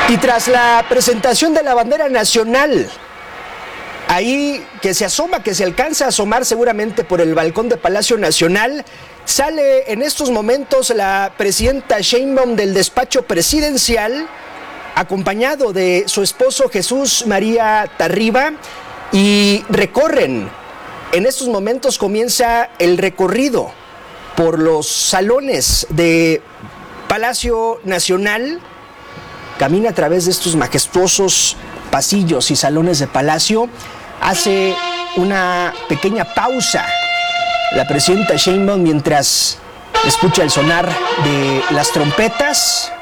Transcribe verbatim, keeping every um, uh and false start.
Y tras la presentación de la bandera nacional, ahí que se asoma, que se alcanza a asomar seguramente por el balcón de Palacio Nacional, sale en estos momentos la presidenta Sheinbaum del despacho presidencial, acompañado de su esposo Jesús María Tarriba, y recorren, en estos momentos comienza el recorrido por los salones de Palacio Nacional. Camina a través de estos majestuosos pasillos y salones de Palacio, hace una pequeña pausa la presidenta Sheinbaum mientras escucha el sonar de las trompetas